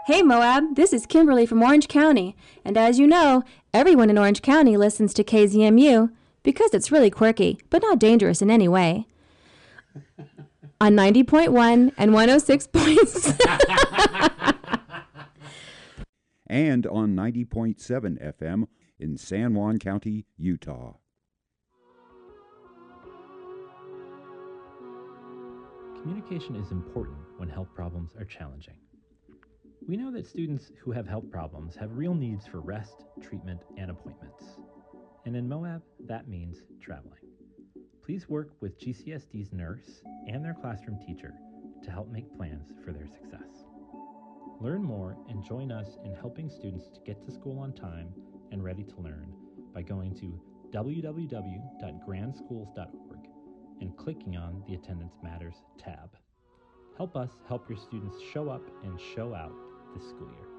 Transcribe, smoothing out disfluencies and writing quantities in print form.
Hey Moab, this is Kimberly from Orange County, and as you know, everyone in Orange County listens to KZMU because it's really quirky, but not dangerous in any way. On 90.1 and 106 points. And on 90.7 FM in San Juan County, Utah. Communication is important when health problems are challenging. We know that students who have health problems have real needs for rest, treatment, and appointments. And in Moab, that means traveling. Please work with GCSD's nurse and their classroom teacher to help make plans for their success. Learn more and join us in helping students to get to school on time and ready to learn by going to www.grandschools.org and clicking on the Attendance Matters tab. Help us help your students show up and show out this school year.